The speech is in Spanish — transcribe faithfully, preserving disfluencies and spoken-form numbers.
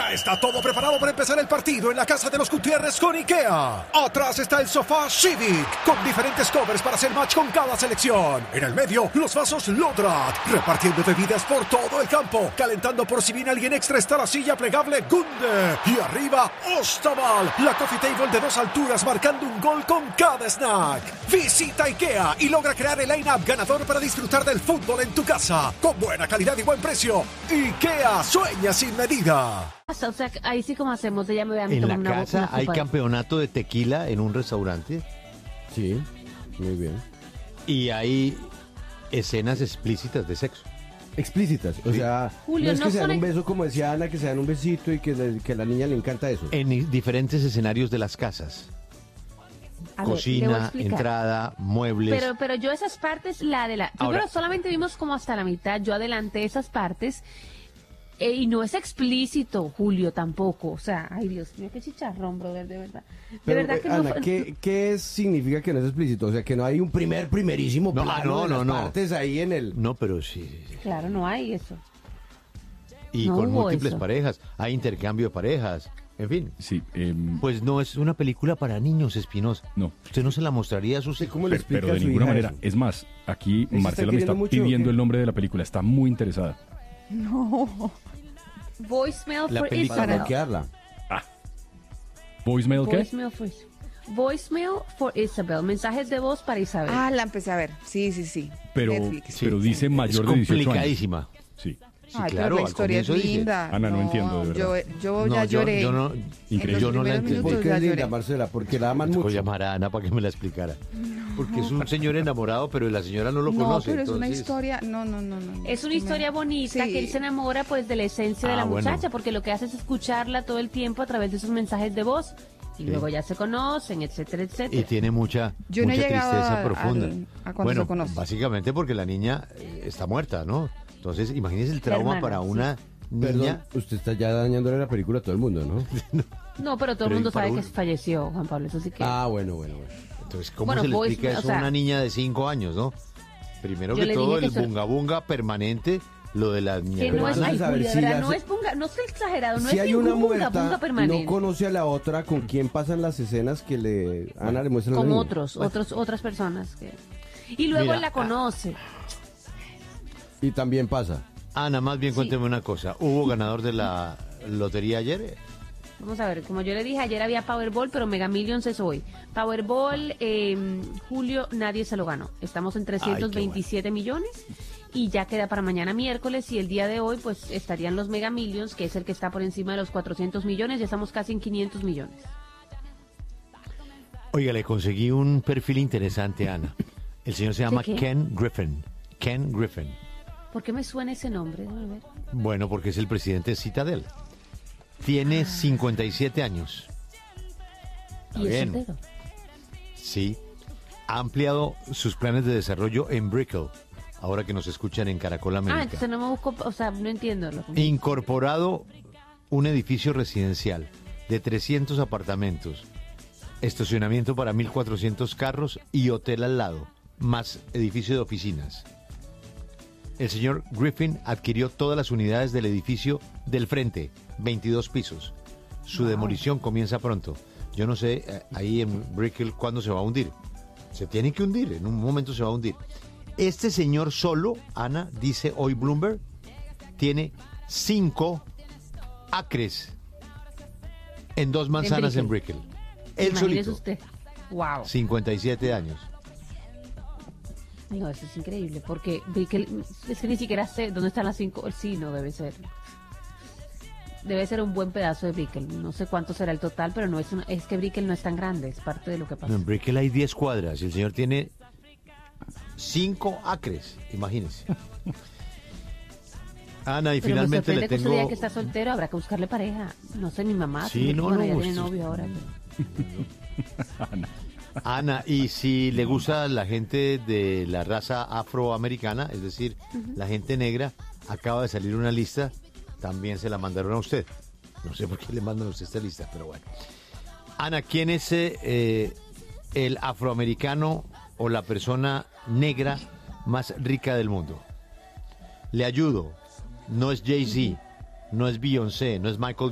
Ya está todo preparado para empezar el partido en la casa de los Gutiérrez con IKEA. Atrás está el sofá Civic, con diferentes covers para hacer match con cada selección. En el medio, los vasos Lodrat, repartiendo bebidas por todo el campo. Calentando por si viene alguien extra está la silla plegable Gunde. Y arriba, Ostaval, la coffee table de dos alturas marcando un gol con cada snack. Visita IKEA y logra crear el line-up ganador para disfrutar del fútbol en tu casa. Con buena calidad y buen precio. IKEA, sueña sin medida. O sea, ahí sí como hacemos, ella me ve a mí En tomar la una casa una hay copa de- campeonato de tequila en un restaurante Sí, muy bien. y hay escenas explícitas de sexo. Explícitas, o sea, Julio, no es no que se dan son un ex- beso como decía Ana, que se dan un besito y que, le- que a la niña le encanta eso. En i- diferentes escenarios de las casas. A ver, le voy a Cocina, explicar. entrada, muebles. Pero, pero yo esas partes la adelanté. Ahora- Primero solamente vimos como hasta la mitad. Yo adelanté esas partes. eh, y no es explícito, Julio, tampoco. O sea, ay Dios mío, qué chicharrón, brother, de verdad. De Pero, verdad eh, que Ana, no. ¿qué, qué es- significa que no es explícito? O sea, que no hay un primer, primerísimo No, plano no, de no, las no. partes ahí en el... No, pero sí. Claro, no hay eso. Y No con hubo múltiples eso. parejas. Hay intercambio de parejas. En fin. Sí, em, Pues no es una película para niños, Espinosa. no. Usted no se la mostraría a sus hijos. ¿Cómo le Pero, explica pero de a su ninguna hija manera. eso? Es más, aquí está Marcela me está queriendo mucho, ¿o pidiendo qué? el nombre de la película. Está muy interesada. Voicemail La for película- Para Isabel. bloquearla. ¿Voicemail qué? Voicemail for, Voicemail for Isabel. Mensajes de voz para Isabel. Ah, la empecé a ver. Sí, sí, sí. Pero, Netflix. pero dice Es mayor de dieciocho años. complicadísima. Sí. Sí, Ay, claro, pero la al historia es comienzo dice- linda. Ana, no entiendo, de Yo, verdad. yo No, ya yo- lloré. yo no- Increíble. yo no la primeros entiendo. minutos ¿Por qué ya es linda, lloré. Marcela? Porque la aman Voy a mucho. llamar a Ana para que me la explicara. Porque es un señor enamorado, pero la señora no lo No, conoce. pero es una entonces- historia. No, no, no, no. Es una historia bonita Sí. que él se enamora pues de la esencia de Ah, la bueno. muchacha, porque lo que hace es escucharla todo el tiempo a través de sus mensajes de voz y Sí. luego ya se conocen, etcétera, etcétera. Y tiene mucha, Yo no he mucha llegado tristeza a- profunda. al- a cuando bueno, se conocen. básicamente porque la niña eh, está muerta, ¿no? Entonces, imagínese el trauma hermana, para sí. una Perdón, niña. usted está ya dañándole la película a todo el mundo, ¿no? No, pero todo Pero el mundo y para sabe un- que falleció Juan Pablo, eso sí que... Ah, bueno, bueno, bueno. Entonces, ¿cómo Bueno, se le voice- explica o eso sea, a una niña de cinco años, no? Primero Yo que le todo, dije que el eso- bunga bunga permanente, lo de la niña. Que no es, Entonces, ay, a ver, Julio, de si verdad, la no se- es bunga, no estoy exagerado, no si es hay una bunga, muerta, bunga permanente. no conoce a la otra, ¿con quién pasan las escenas que le Ana le muestra a la Con niña? otros, otros, otras personas. Que... Y luego Mira, él la conoce. Y también pasa. Ana, más bien Sí. cuénteme una cosa. ¿Hubo ganador de la lotería ayer? Vamos a ver, como yo le dije, ayer había Powerball, pero Mega Millions es hoy. Powerball, eh, Julio, nadie se lo ganó. Estamos en trescientos veintisiete millones y ya queda para mañana miércoles y el día de hoy pues estarían los Mega Millions, que es el que está por encima de los cuatrocientos millones, ya estamos casi en quinientos millones. Oiga, le conseguí un perfil interesante, Ana. El señor se llama qué? Ken Griffin. Ken Griffin. ¿Por qué me suena ese nombre? Déjame ver. Bueno, porque es el presidente de Citadel. Tiene cincuenta y siete años. Está Y es bien. soltero. Sí. Ha ampliado sus planes de desarrollo en Brickell, ahora que nos escuchan en Caracol Ah, América. entonces no me busco, o sea, no entiendo. Lo que- Incorporado un edificio residencial de trescientos apartamentos, estacionamiento para mil cuatrocientos carros y hotel al lado, más edificio de oficinas. El señor Griffin adquirió todas las unidades del edificio del frente, veintidós pisos. Su Wow. demolición comienza pronto. Yo no sé eh, ahí en Brickell cuándo se va a hundir. Se tiene que hundir, en un momento se va a hundir. Este señor solo, Ana, dice hoy Bloomberg, tiene cinco acres en dos manzanas en Brickell. Él Imagínese solito, usted. Wow. cincuenta y siete años. No, eso es increíble, porque Brickell, es que ni siquiera sé dónde están las cinco. Sí, no, debe ser. Debe ser un buen pedazo de Brickell. No sé cuánto será el total, pero no es una- es que Brickell no es tan grande, es parte de lo que pasa. No, en Brickell hay diez cuadras y el señor tiene cinco acres, imagínese. Ana, y Pero finalmente me le sorprende que usted tengo... diga que está soltero, habrá que buscarle pareja. No sé, mi mamá. Sí, no, bueno, no, ya tiene usted- novio ahora. pero- Ana, y si le gusta la gente de la raza afroamericana, es decir, la gente negra, acaba de salir una lista, también se la mandaron a usted. No sé por qué le mandan a usted esta lista, pero bueno. Ana, ¿quién es eh, eh, el afroamericano o la persona negra más rica del mundo? Le ayudo. No es Jay-Z, no es Beyoncé, no es Michael